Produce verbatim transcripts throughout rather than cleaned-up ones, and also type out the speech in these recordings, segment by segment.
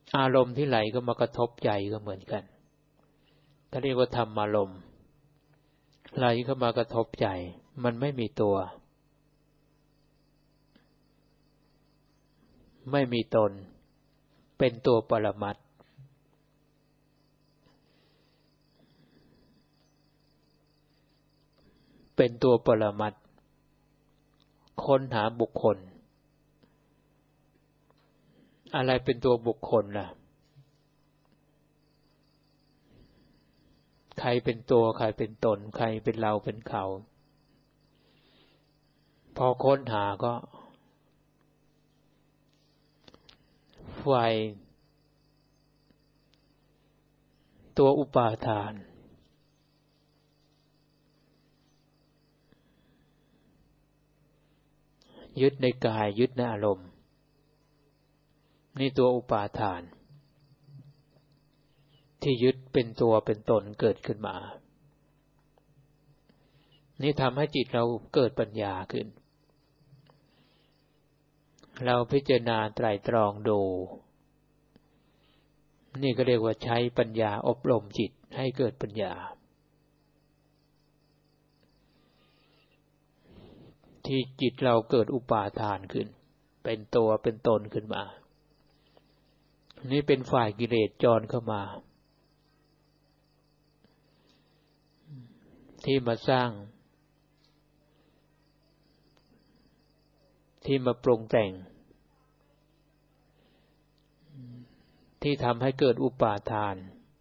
อารมณ์ที่ไหลก็มากระทบใจก็เหมือนกันเขาเรียกว่าธรรมอารมณ์ไหลเข้ามากระทบใจมันไม่มีตัวไม่มีตนเป็นตัวปรมัตถ์เป็นตัวปรมัตถ์ค้นหาบุคคลอะไรเป็นตัวบุคคลล่ะใครเป็นตัวใครเป็นตนใครเป็นเราเป็นเขาพอค้นหาก็ฝ่ายตัวอุปาทานยึดในกายยึดในอารมณ์นี่ตัวอุปาทานที่ยึดเป็นตัวเป็นตนเกิดขึ้นมานี่ทำให้จิตเราเกิดปัญญาขึ้นเราพิจารณาไตร่ตรองดูนี่ก็เรียกว่าใช้ปัญญาอบรมจิตให้เกิดปัญญาที่จิตเราเกิดอุปาทานขึ้นเป็นตัวเป็นตนขึ้นมานี่เป็นฝ่ายกิเลสจรเข้ามาที่มาสร้างที่มาปรุงแต่งที่ทำให้เกิดอุปาทาน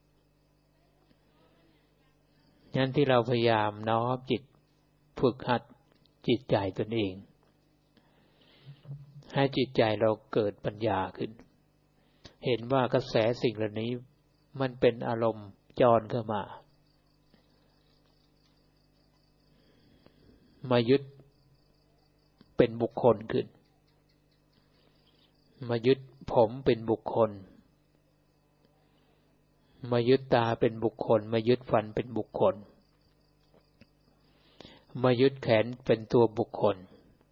งั้นที่เราพยายามน้อมจิตฝึกหัดจิตใจตนเองให้จิตใจเราเกิดปัญญาขึ้นเห็นว่ากระแสสิ่งเหล่านี้มันเป็นอารมณ์จรเข้ามามายึดเป็นบุคคลขึ้นมายึดผมเป็นบุคคลมายึดตาเป็นบุคคลมายึดฟันเป็นบุคคลมายึดแขนเป็นตัวบุคคล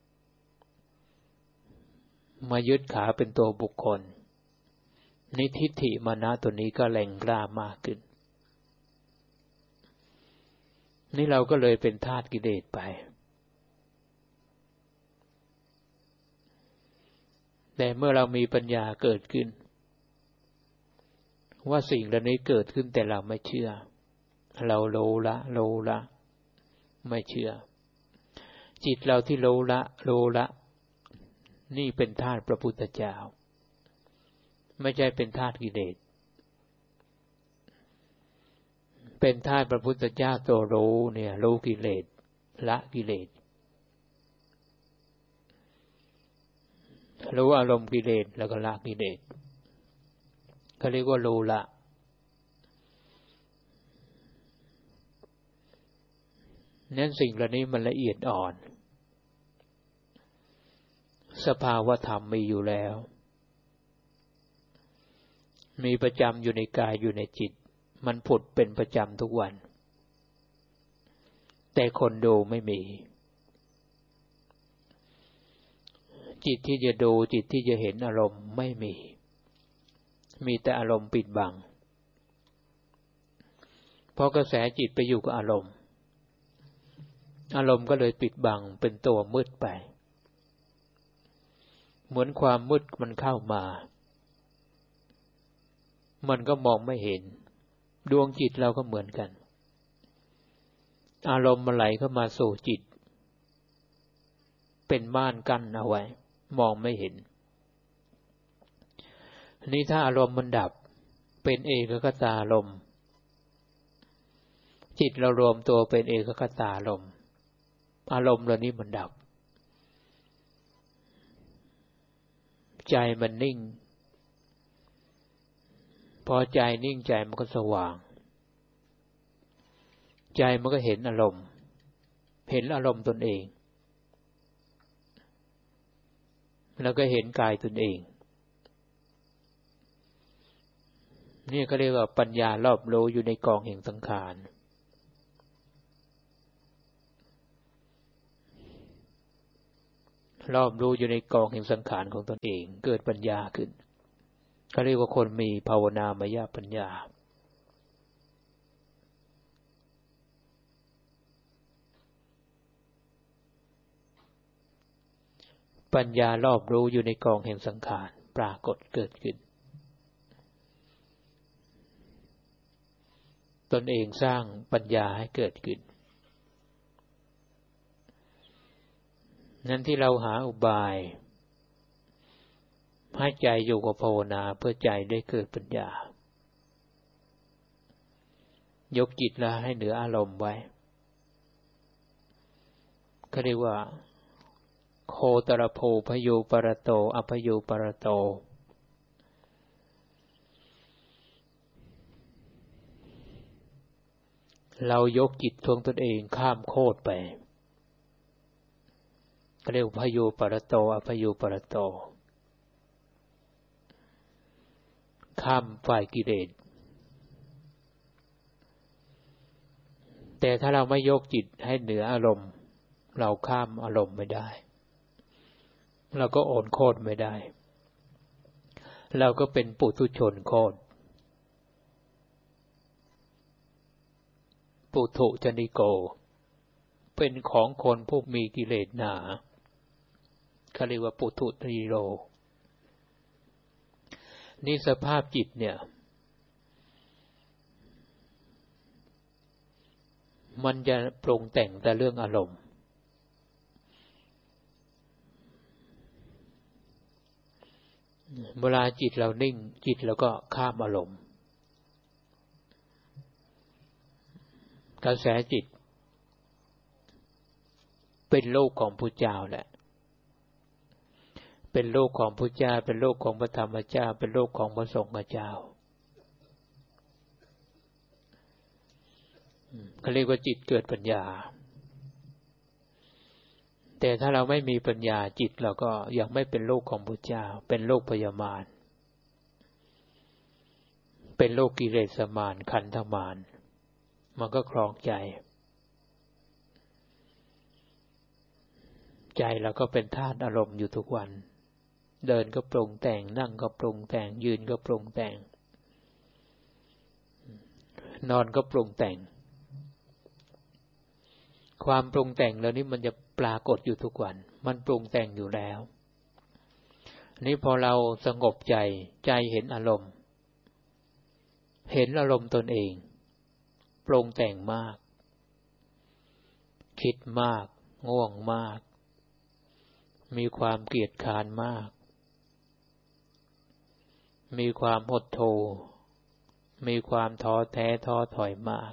มายึดขาเป็นตัวบุคคลนิทิฏฐิมานะตัวนี้ก็แรงกล้ามากขึ้นนี่เราก็เลยเป็นทาสกิเลสไปแต่เมื่อเรามีปัญญาเกิดขึ้นว่าสิ่งเหล่านี้เกิดขึ้นแต่เราไม่เชื่อเราโลละโลละไม่เชื่อจิตเราที่โลละโลละนี่เป็นธาตุพระพุทธเจ้าไม่ใช่เป็นธาตุกิเลสเป็นธาตุพระพุทธเจ้าตัวรู้เนี่ยรู้กิเลสละกิเลสรู้อารมณ์กิเลสแล้วก็ละกิเลสเขาเรียกว่าโลละนั้นสิ่งเหล่านี้มันละเอียดอ่อนสภาวะธรรมมีอยู่แล้วมีประจำอยู่ในกายอยู่ในจิตมันผุดเป็นประจำทุกวันแต่คนดูไม่มีจิตที่จะดูจิตที่จะเห็นอารมณ์ไม่มีมีแต่อารมณ์ปิดบังเพราะกระแสจิตไปอยู่กับอารมณ์อารมณ์ก็เลยปิดบังเป็นตัวมืดไปเหมือนความมืดมันเข้ามามันก็มองไม่เห็นดวงจิตเราก็เหมือนกันอารมณ์มันไหลเข้ามาสู่จิตเป็นม่านกั้นเอาไว้มองไม่เห็นนี่ถ้าอารมณ์มันดับเป็นเอกคตารมณ์จิตเรารวมตัวเป็นเอกคตารมณ์อารมณ์เหล่านี้มันดับใจมันนิ่งพอใจนิ่งใจมันก็สว่างใจมันก็เห็นอารมณ์เห็นอารมณ์ตนเองแล้วก็เห็นกายตนเองนี่ก็เรียกว่าปัญญารอบรู้อยู่ในกองแห่งสังขารรอบรู้อยู่ในกองแห่งสังขารของตนเองเกิดปัญญาขึ้นเขาเรียกว่าคนมีภาวนามยปัญญาปัญญารอบรู้อยู่ในกองแห่งสังขารปรากฏเกิดขึ้นตนเองสร้างปัญญาให้เกิดขึ้นนั้นที่เราหาอุบายให้ใจอยู่กับภาวนาเพื่อใจได้เกิดปัญญายกจิตละให้เหนืออารมณ์ไว้เขาเรียกว่าโคตรโพพโยปรโตอพโยปรโตเรายกจิตทวงตนเองข้ามโคตรไปเขาเรียกว่าพโยปรโตอพโยปรโตข้ามฝ่ายกิเลสแต่ถ้าเราไม่ยกจิตให้เหนืออารมณ์เราข้ามอารมณ์ไม่ได้เราก็โอนโคตรไม่ได้เราก็เป็นปุถุชนโคตรปุถุชนิโกเป็นของคนผู้มีกิเลสหนาเขาเรียกว่าปุถุชนิโรนี่สภาพจิตเนี่ยมันจะปรุงแต่งแต่เรื่องอารมณ์เวลาจิตเรานิ่งจิตเราก็ข้ามอารมณ์กระแสจิตเป็นโลกของพระเจ้าแหละเป็นโลกของพระเจ้าเป็นโลกของพระธรรมเจ้าเป็นโลกของพระสงฆ์เจ้าเขาเรียกว่าจิตเกิดปัญญาแต่ถ้าเราไม่มีปัญญาจิตเราก็ยังไม่เป็นโลกของพระเจ้าเป็นโลกพยามารเป็นโลกกิเลสมารขันธมารมันก็ครองใจใจเราก็เป็นธาตุอารมณ์อยู่ทุกวันเดินก็ปรุงแต่งนั่งก็ปรุงแต่งยืนก็ปรุงแต่งนอนก็ปรุงแต่งความปรุงแต่งเหล่านี้มันจะปรากฏอยู่ทุกวันมันปรุงแต่งอยู่แล้วนี่พอเราสงบใจใจเห็นอารมณ์เห็นอารมณ์ตนเองปรุงแต่งมากคิดมากง่วงมากมีความเกียจคร้านมากมีความหดหู่มีความท้อแท้ท้อถอยมาก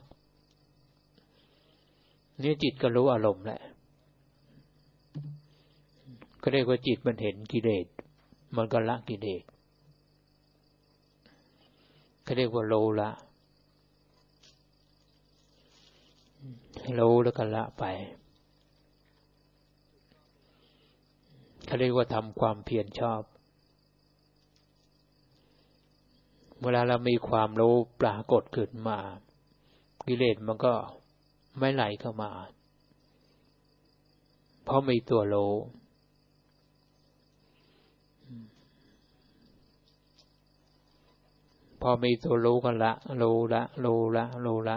นี่จิตก็รู้อารมณ์แหละก็เรียกว่าจิตมันเห็นกิเลสมันก็ละกิเลสก็เรียกว่าโลละโลแล้วก็ละไปเขาเรียกว่าทำความเพียรชอบเวลาเรามีความรู้ปรากฏขึ้นมากิเลสมันก็ไม่ไหลเข้ามาเพราะมีตัวรู้พอมีตัวรู้กันละรู้ละรู้ละรู้ละ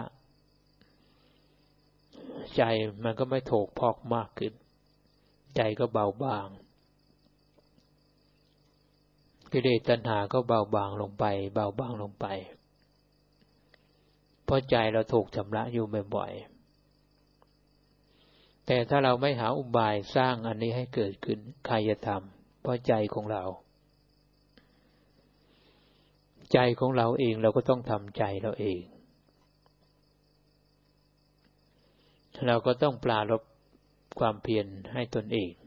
ใจมันก็ไม่โถกพอกมากขึ้นใจก็เบาบางกิเลสตัณหาก็เบาบางลงไปเบาบางลงไปเพราะใจเราถูกชำระอยู่บ่อยๆแต่ถ้าเราไม่หาอุบายสร้างอันนี้ให้เกิดขึ้นใครจะทำเพราะใจของเราใจของเราเองเราก็ต้องทำใจเราเองเราก็ต้องปราลบความเพียรให้ตนเอง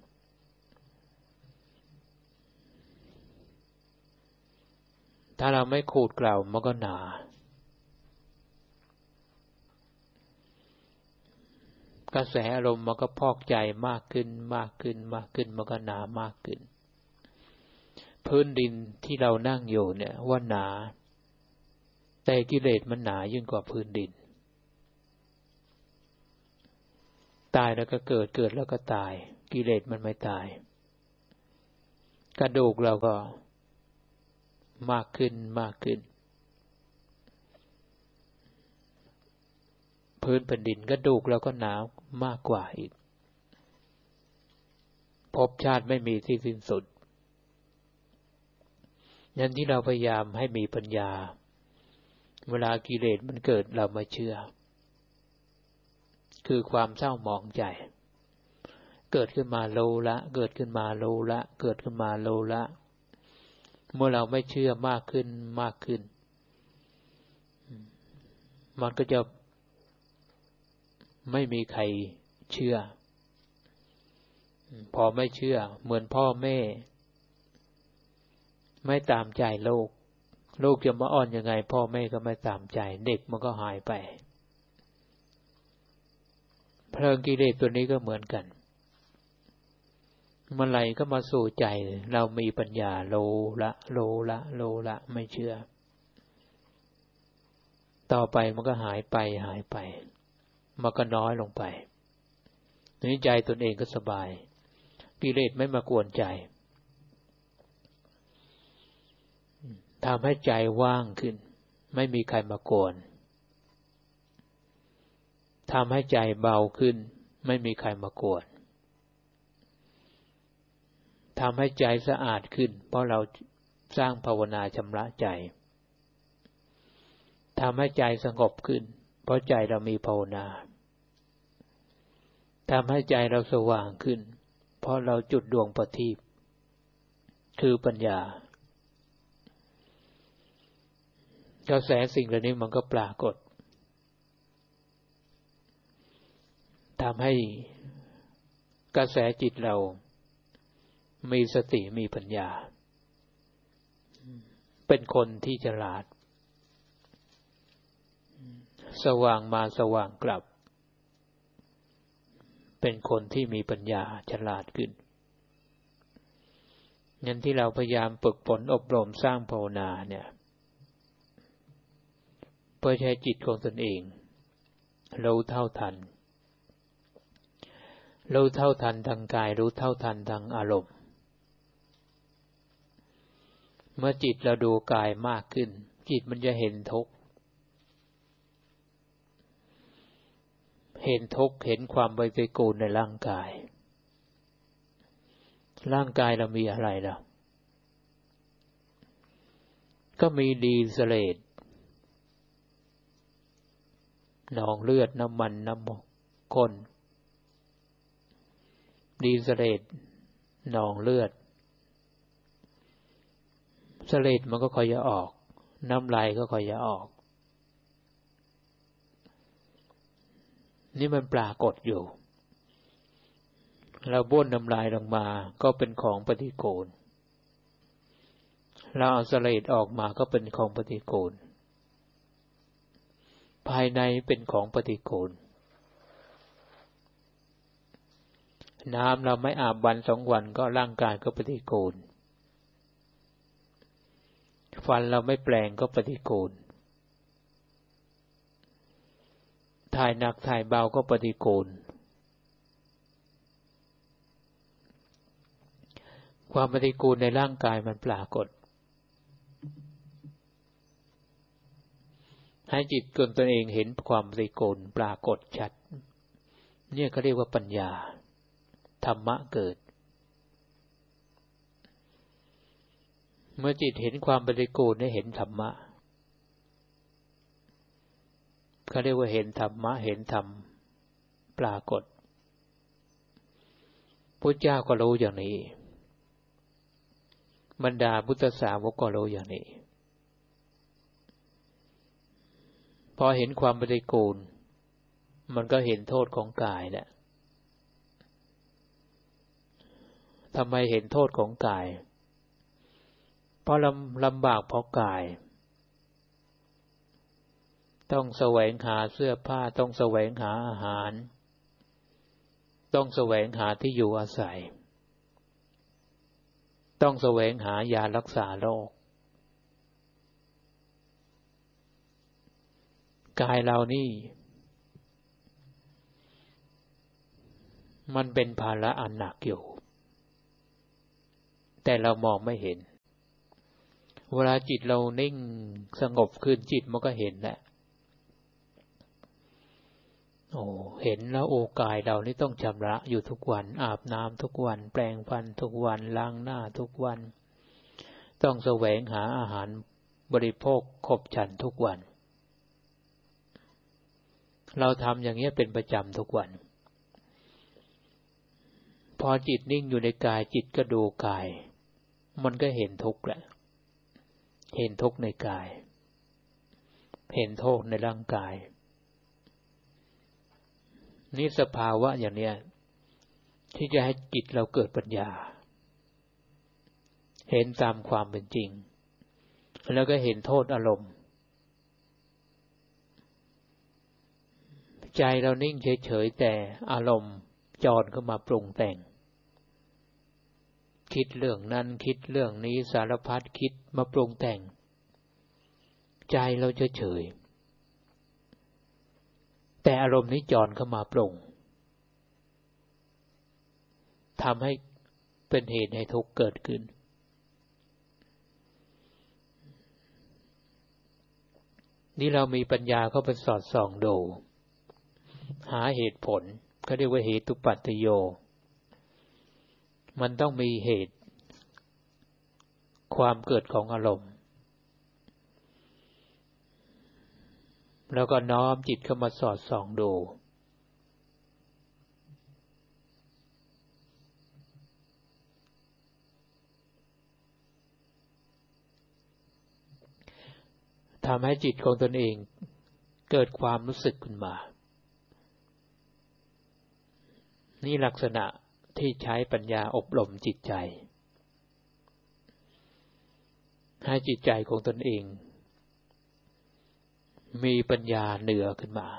ถ้าเราไม่ขูดเกลามันก็หนากระแสอารมณ์มันก็พอกใจมากขึ้นมากขึ้นมากขึ้นมันก็หนามากขึ้นพื้นดินที่เรานั่งอยู่เนี่ยว่าหนาแต่กิเลสมันหนายิ่งกว่าพื้นดินตายแล้วก็เกิดเกิดแล้วก็ตายกิเลสมันไม่ตายกระดูกเราก็มากขึ้นมากขึ้นพื้นแผ่นดินกระดูกเราก็หนาวมากกว่าอีกภพชาติไม่มีที่สิ้นสุดยันที่เราพยายามให้มีปัญญาเวลากิเลสมันเกิดเราไม่เชื่อคือความเศร้าหมองใจเกิดขึ้นมาโลละเกิดขึ้นมาโลละเกิดขึ้นมาโลละเมื่อเราไม่เชื่อมากขึ้นมากขึ้นมันก็จะไม่มีใครเชื่อพอไม่เชื่อเหมือนพ่อแม่ไม่ตามใจโลกโลกจะมาอ้อนยังไงพ่อแม่ก็ไม่ตามใจเด็กมันก็หายไปเพลิงกิเลสตัวนี้ก็เหมือนกันเมื่อไหร่ก็มาสู่ใจเรามีปัญญาโลละโลละโลละไม่เชื่อต่อไปมันก็หายไปหายไปมันก็น้อยลงไปนี้ใจตนเองก็สบายกิเลสไม่มากวนใจทำให้ใจว่างขึ้นไม่มีใครมากวนทำให้ใจเบาขึ้นไม่มีใครมากวนทำให้ใจสะอาดขึ้นเพราะเราสร้างภาวนาชำระใจทำให้ใจสงบขึ้นเพราะใจเรามีภาวนาทำให้ใจเราสว่างขึ้นเพราะเราจุดดวงประทีปคือปัญญากระแสสิ่งเหล่านี้มันก็ปรากฏทำให้กระแสจิตเรามีสติมีปัญญาเป็นคนที่ฉลาดสว่างมาสว่างกลับเป็นคนที่มีปัญญาฉลาดขึ้นงั้นที่เราพยายามฝึกฝนอบรมสร้างภาวนาเนี่ยเพื่อใช้จิตของตนเองรู้เท่าทันรู้เท่าทันทางกายรู้เท่าทันทางอารมณ์เมื่อจิตเราดูกายมากขึ้นจิตมันจะเห็นทุกข์เห็นทุกข์เห็นความปฏิกูลในร่างกายร่างกายเรามีอะไรล่ะก็มีดีเสเลดหนองเลือดน้ำมันน้ำข้นดีเสเลดหนองเลือดเสเลดมันก็ค่อยจะออกน้ำลายก็ค่อยจะออกนี่มันปรากฏอยู่เราบ้วนน้ำลายลงมาก็เป็นของปฏิกูลเราเอาเสลดออกมาก็เป็นของปฏิกูลภายในเป็นของปฏิกูลน้ำเราไม่อาบวันสองวันก็ร่างกายก็ปฏิกูลฟันเราไม่แปลงก็ปฏิกูลถ่ายหนักถ่ายเบาก็ปฏิกูลความปฏิกูลในร่างกายมันปรากฏให้จิตตนเองเห็นความปฏิกูลปรากฏชัดเนี่ยเขาเรียกว่าปัญญาธรรมะเกิดเมื่อจิตเห็นความปฏิกูลได้เห็นธรรมะเขาเรียกว่าเห็นธรรมะเห็นธรรมปรากฏพุทธเจ้าก็รู้อย่างนี้บรรดาพุทธสาวกก็รู้อย่างนี้พอเห็นความปฏิกูลมันก็เห็นโทษของกายแหละทำไมเห็นโทษของกายเพราะลำลำบากเพราะกายต้องแสวงหาเสื้อผ้าต้องแสวงหาอาหารต้องแสวงหาที่อยู่อาศัยต้องแสวงหายารักษาโรคกายเรานี่มันเป็นภาระอันหนักอยู่แต่เรามองไม่เห็นเวลาจิตเรานิ่งสงบขึ้นจิตมันก็เห็นแหละโอ้เห็นแล้วโอกายเรานี่ต้องชำระอยู่ทุกวันอาบน้ำทุกวันแปรงฟันทุกวันล้างหน้าทุกวันต้องแสวงหาอาหารบริโภคครบฉันทุกวันเราทำอย่างนี้เป็นประจำทุกวันพอจิตนิ่งอยู่ในกายจิตก็ดูกายมันก็เห็นทุกข์แหละเห็นทุกข์ในกายเห็นโทษในร่างกายนี่สภาวะอย่างเนี้ยที่จะให้จิตเราเกิดปัญญาเห็นตามความเป็นจริงแล้วก็เห็นโทษอารมณ์ใจเรานิ่งเฉยๆแต่อารมณ์จรเข้ามาปรุงแต่งคิดเรื่องนั้นคิดเรื่องนี้สารพัดคิดมาปรุงแต่งใจเราเฉยๆแต่อารมณ์นี้จรเข้ามาปรุงทำให้เป็นเหตุให้ทุกข์เกิดขึ้นนี่เรามีปัญญาเข้าไปสอดส่องดูหาเหตุผลเขาเรียกว่าเหตุปัจจโยมันต้องมีเหตุความเกิดของอารมณ์แล้วก็น้อมจิตเข้ามาสอดส่องดูทำให้จิตของตนเองเกิดความรู้สึกขึ้นมานี่ลักษณะที่ใช้ปัญญาอบรมจิตใจให้จิตใจของตนเองมีปัญญาเหนือขึ้นมา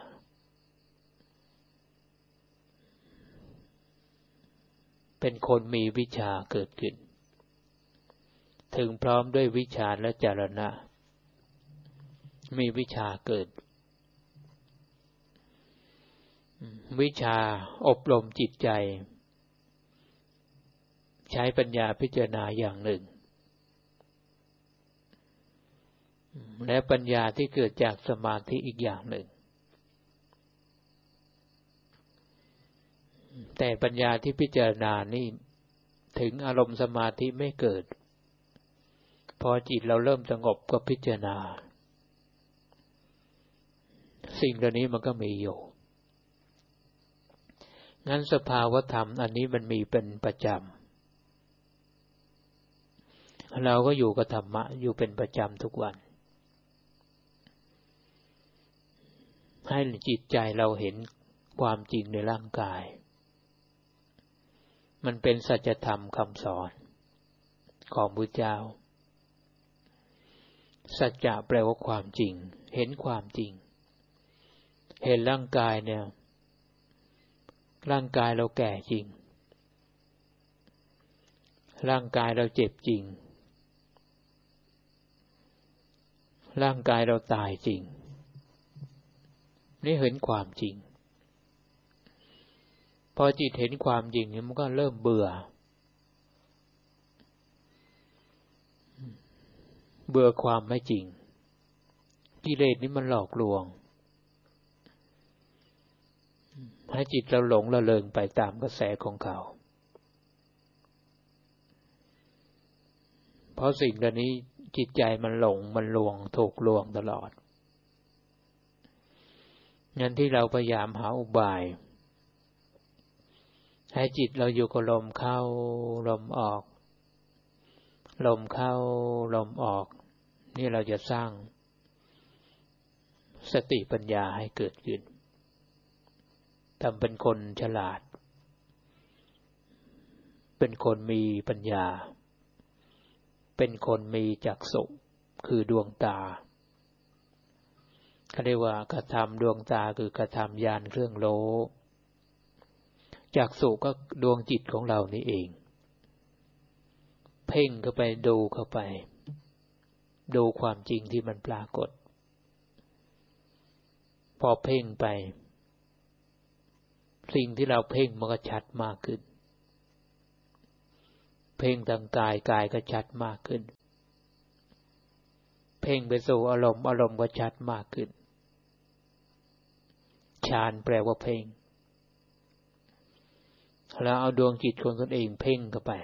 เป็นคนมีวิชาเกิดขึ้นถึงพร้อมด้วยวิชาและจรณะมีวิชาเกิดวิชาอบรมจิตใจใช้ปัญญาพิจารณาอย่างหนึ่งและปัญญาที่เกิดจากสมาธิอีกอย่างหนึ่งแต่ปัญญาที่พิจารณานี่ถึงอารมณ์สมาธิไม่เกิดพอจิตเราเริ่มสงบก็พิจารณาสิ่งเหล่านี้มันก็มีอยู่งั้นสภาวธรรมอันนี้มันมีเป็นประจำเราก็อยู่กับธรรมะอยู่เป็นประจำทุกวันให้จิตใจเราเห็นความจริงในร่างกายมันเป็นสัจธรรมคำสอนของพระเจ้าสัจจะแปลว่าความจริงเห็นความจริงเห็นร่างกายเนี่ยร่างกายเราแก่จริงร่างกายเราเจ็บจริงร่างกายเราตายจริงนี่เห็นความจริงพอจิตเห็นความจริงมันก็เริ่มเบื่อเบื่อความไม่จริงกิเลสนี้มันหลอกลวงให้จิตเราหลงระเริงไปตามกระแสของเขาเพราะสิ่งเหล่านี้จิตใจมันหลงมันลวงถูกลวงตลอดงั้นที่เราพยายามหาอุบายให้จิตเราอยู่กับลมเข้าลมออกลมเข้าลมออกนี่เราจะสร้างสติปัญญาให้เกิดขึ้นทำเป็นคนฉลาดเป็นคนมีปัญญาเป็นคนมีจักษุคือดวงตาเขาเรียกว่ากระทำดวงตาคือกระทำญาณเครื่องโลจักษุก็ดวงจิตของเรานี่เองเพ่งเข้าไปดูเข้าไปดูความจริงที่มันปรากฏพอเพ่งไปสิ่งที่เราเพ่งมันก็ชัดมากขึ้นเพ่งทางกายกายก็ชัดมากขึ้นพ่งไปสู่อารมณ์อารมณ์ก็ชัดมากขึ้นฌานแปลว่าเพ่งแล้วเอาดวงจิตของตนเองเพ่งเข้าไป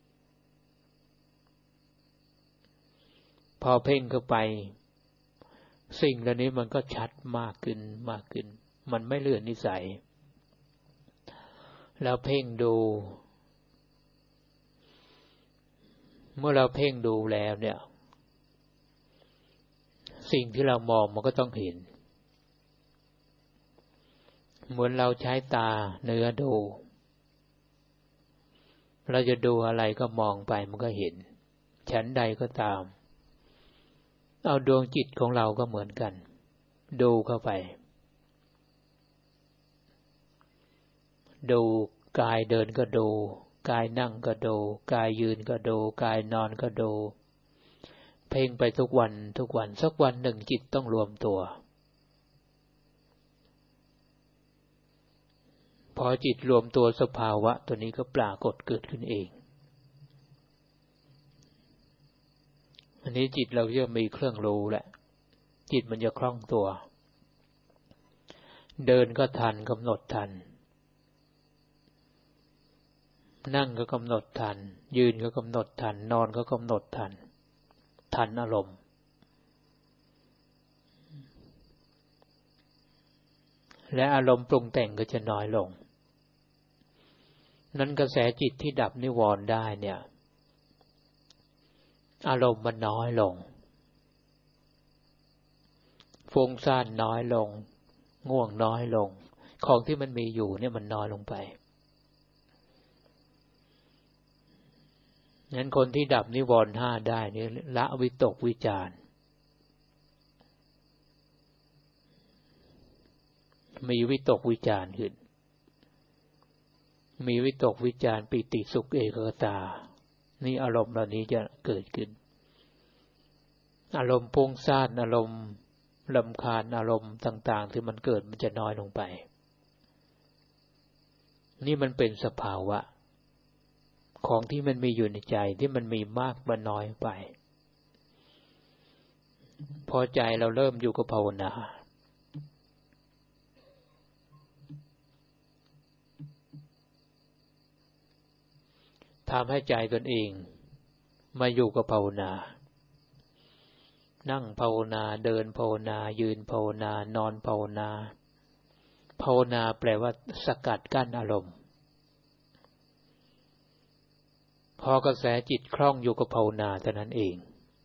พอเพ่งเข้าไปสิ่งเหล่านี้มันก็ชัดมากขึ้นมากขึ้นมันไม่เลื่อนนิสัยแล้วเพ่งดูเมื่อเราเพ่งดูแล้วเนี่ยสิ่งที่เรามองมันก็ต้องเห็นเหมือนเราใช้ตาเนื้อดูเราจะดูอะไรก็มองไปมันก็เห็นฉันใดก็ตามเอาดวงจิตของเราก็เหมือนกันดูเข้าไปดูกายเดินก็ดูกายนั่งก็ดูกายยืนก็ดูกายนอนก็ดูเพ่งไปทุกวันทุกวันสักวันหนึ่งจิตต้องรวมตัวพอจิตรวมตัวสภาวะตัวนี้ก็ปรากฏเกิดขึ้นเองอันนี้จิตเราจะมีเครื่องรู้แหละจิตมันจะคล่องตัวเดินก็ทันกำหนดทันนั่งก็กำหนดทันยืนก็กำหนดทันนอนก็กำหนดทันทันอารมณ์และอารมณ์ปรุงแต่งก็จะน้อยลงนั้นกระแสจิตที่ดับนิวรณ์ได้เนี่ยอารมณ์มันน้อยลงฟุ้งซ่านน้อยลงง่วงน้อยลงของที่มันมีอยู่เนี่ยมันน้อยลงไปงั้นคนที่ดับนิวรณ์ห้าได้นี่ละวิตกวิจารมีวิตกวิจารขึ้นมีวิตกวิจารปิติสุขเอกคตานี่อารมณ์เหล่านี้จะเกิดขึ้นอารมณ์ฟุ้งซ่านอารมณ์รำคาญอารมณ์ต่างๆที่มันเกิดมันจะน้อยลงไปนี่มันเป็นสภาวะของที่มันมีอยู่ในใจที่มันมีมากมันน้อยไปพอใจเราเริ่มอยู่กับภาวนาทำให้ใจตนเองมาอยู่กับภาวนานั่งภาวนาเดินภาวนายืนภาวนานอนภาวนาภาวนาแปลว่าสกัดกั้นอารมณ์พอกระแสจิตคล่องอยู่กับภาวนาเท่านั้นเอง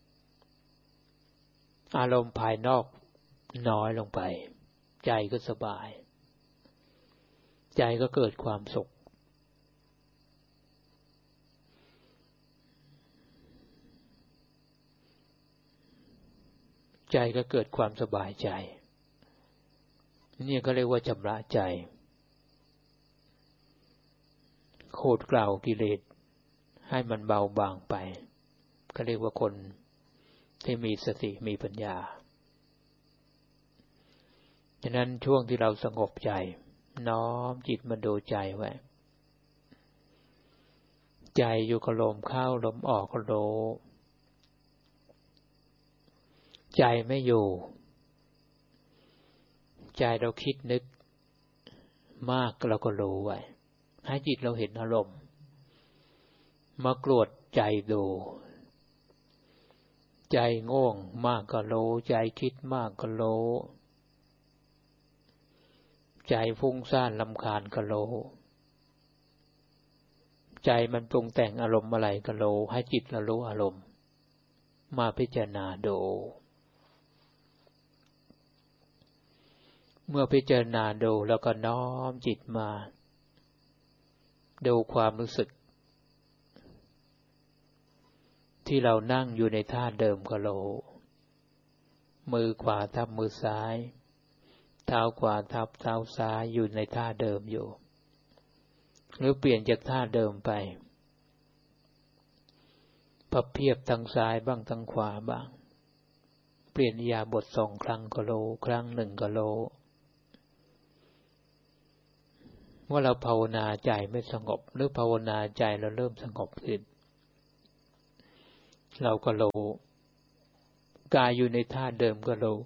อารมณ์ภายนอกน้อยลงไปใจก็สบายใจก็เกิดความสุขใจก็เกิดความสบายใจนี่ก็เรียกว่าชำระใจโคตรกล่าวกิเลสให้มันเบาบางไปก็เรียกว่าคนที่มีสติมีปัญญาฉะนั้นช่วงที่เราสงบใจน้อมจิตมาดูใจไว้ใจอยู่กับลมเข้าลมออกก็รู้ใจไม่อยู่ใจเราคิดนึกมากเราก็รู้ไว้ให้จิตเราเห็นอารมณ์มากรวดใจดูใจง่วงมากก็รู้ใจคิดมากก็รู้ใจฟุ้งซ่านรำคาญก็รู้ใจมันปรุงแต่งอารมณ์อะไรก็รู้ให้จิตเรารู้อารมณ์มาพิจารณาดูเมื่อพิจารณาดูแล้วก็น้อมจิตมาดูความรู้สึกที่เรานั่งอยู่ในท่าเดิมก็รู้มือขวาทับมือซ้ายเท้าขวาทับเท้าซ้ายอยู่ในท่าเดิมอยู่หรือเปลี่ยนจากท่าเดิมไปพับเพียบทางซ้ายบ้างทางขวาบ้างเปลี่ยนอิริยาบถสองครั้งก็รู้ครั้งหนึ่งก็รู้ว่าเราภาวนาใจไม่สงบหรือภาวนาใจเราเริ่มสงบขึ้นเราก็รู้กายอยู่ในท่าเดิมก็รู้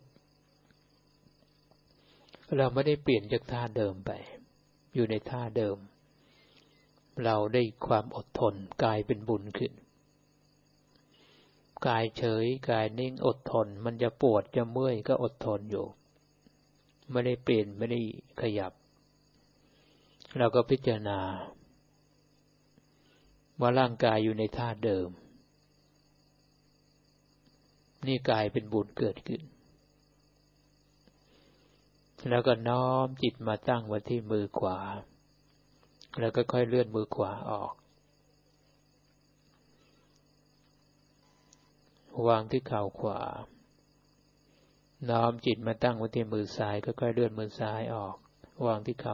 เราไม่ได้เปลี่ยนจากท่าเดิมไปอยู่ในท่าเดิมเราได้ความอดทนกายเป็นบุญขึ้นกายเฉยกายนิ่งอดทนมันจะปวดจะเมื่อยก็อดทนอยู่ไม่ได้เปลี่ยนไม่ได้ขยับเราก็พิจารณาว่าร่างกายอยู่ในท่าเดิมนี่กายเป็นบุญเกิดขึ้นแล้วก็น้อมจิตมาตั้งไว้ที่มือขวาแล้วก็ค่อยเลื่อนมือขวาออกวางที่เข่าขวาน้อมจิตมาตั้งไว้ที่มือซ้ายก็ค่อยเลื่อนมือซ้ายออกวางที่เข่า